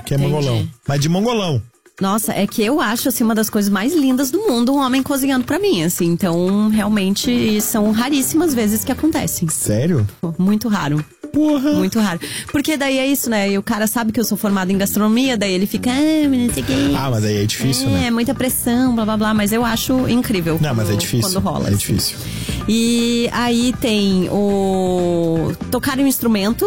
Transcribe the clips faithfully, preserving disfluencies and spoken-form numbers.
que é Entendi. mongolão. Mas de mongolão. Nossa, é que eu acho, assim, uma das coisas mais lindas do mundo, um homem cozinhando pra mim, assim. Então, realmente, são raríssimas vezes que acontecem. Sério? Muito raro. Porra. Muito raro. Porque daí é isso, né? E o cara sabe que eu sou formada em gastronomia, daí ele fica, ah, mas não sei o quê. Ah, mas aí é difícil, é, né? É, muita pressão, blá, blá, blá. Mas eu acho incrível. Não, quando, mas é difícil. Quando rola. É assim. difícil. E aí tem o tocar um instrumento,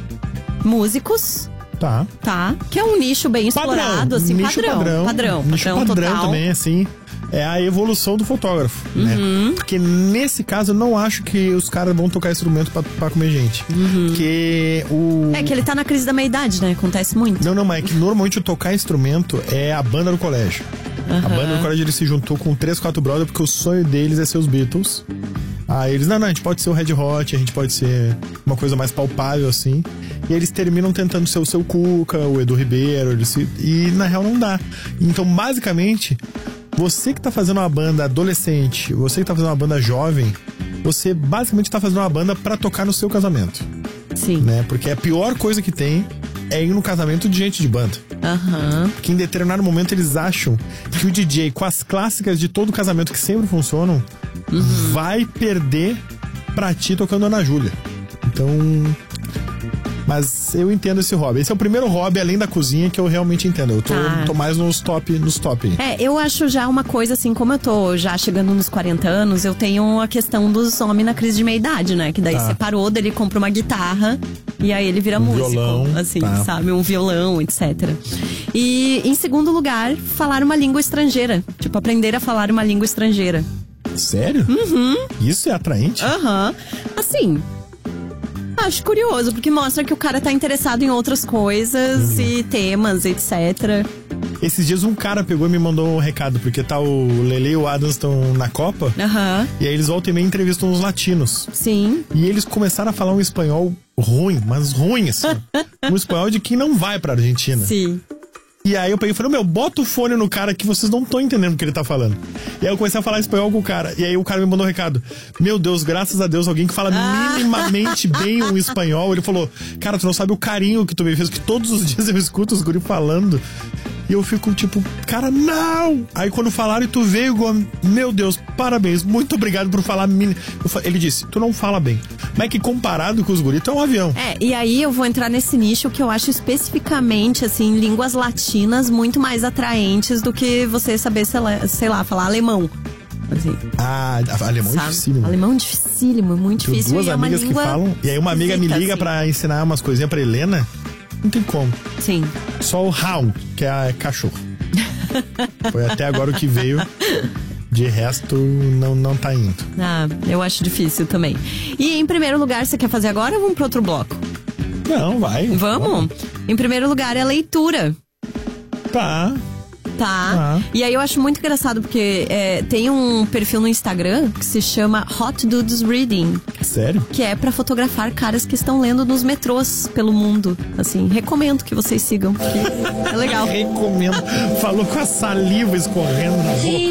músicos, Tá. tá? Que é um nicho bem explorado, Padrão. assim, Nicho padrão. padrão. Padrão. Nicho padrão, padrão total. também, assim. É a evolução do fotógrafo, Uhum. né? Porque nesse caso eu não acho que os caras vão tocar instrumento pra, pra comer gente. Uhum. Porque o... É que ele tá na crise da meia-idade, né? Acontece muito. Não, não, mas é que normalmente o tocar instrumento é a banda do colégio. Uhum. A banda do colégio ele se juntou com três, quatro brothers porque o sonho deles é ser os Beatles. Aí eles, não, não, a gente pode ser o Red Hot, a gente pode ser uma coisa mais palpável, assim. E eles terminam tentando ser o Seu Cuca, o Edu Ribeiro, eles se... e na real não dá. Então, basicamente, você que tá fazendo uma banda adolescente, você que tá fazendo uma banda jovem, você basicamente tá fazendo uma banda pra tocar no seu casamento. Sim. Né? Porque a pior coisa que tem é ir no casamento de gente de banda. Aham. Porque em determinado momento eles acham que o D J, com as clássicas de todo casamento que sempre funcionam, uhum. vai perder pra ti tocando Ana Júlia. Então... Mas eu entendo esse hobby. Esse é o primeiro hobby, além da cozinha, que eu realmente entendo. Eu tô, Tá. tô mais nos top, nos top. É, eu acho já uma coisa assim, como eu tô já chegando nos quarenta anos, eu tenho a questão dos homens na crise de meia-idade, né? Que daí Tá. separou, daí ele compra uma guitarra e aí ele vira Um músico. violão, assim, tá. sabe? Um violão, etcétera. E em segundo lugar, falar uma língua estrangeira. Tipo, aprender a falar uma língua estrangeira. Sério? Uhum. Isso é atraente? Aham. Assim... Acho curioso, porque mostra que o cara tá interessado em outras coisas Uhum. e temas, etcétera. Esses dias um cara pegou e me mandou um recado, porque tá o Lele e o Adams estão na Copa, Aham. e aí eles voltam e meia entrevistam uns latinos. Sim. E eles começaram a falar um espanhol ruim, mas ruim, assim. Um espanhol de quem não vai pra Argentina. Sim. E aí eu peguei e falei, meu, bota o fone no cara que vocês não estão entendendo o que ele tá falando. E aí eu comecei a falar espanhol com o cara. E aí o cara me mandou um recado. Meu Deus, graças a Deus, alguém que fala Ah. minimamente bem o espanhol. Ele falou, cara, tu não sabe o carinho que tu me fez, que todos os dias eu escuto os guri falando. E eu fico tipo, cara, não! Aí quando falaram e tu veio, meu Deus, parabéns, muito obrigado por falar. Min... Ele disse, tu não fala bem. Mas é que comparado com os guri, tu é um avião. É, e aí eu vou entrar nesse nicho que eu acho especificamente, assim, línguas latinas muito mais atraentes do que você saber, sei lá, sei lá falar alemão. Assim, Ah, alemão é sabe? dificílimo. Alemão dificílimo, muito Tenho difícil. duas e é uma amigas que língua falam. E aí uma amiga me esquisita, liga assim. pra ensinar umas coisinhas pra Helena. Não tem como. Sim. Só o hound, que é a cachorro. Foi até agora o que veio. De resto, não, não tá indo. Ah, eu acho difícil também. E em primeiro lugar, você quer fazer agora ou vamos pro outro bloco? Não, vai. Vamos? Em primeiro lugar é a leitura. Tá. Tá. Ah. E aí eu acho muito engraçado porque é, tem um perfil no Instagram que se chama Hot Dudes Reading, Sério? que é pra fotografar caras que estão lendo nos metrôs pelo mundo. Assim, recomendo que vocês sigam, porque é legal. Recomendo. Falou com a saliva escorrendo na boca.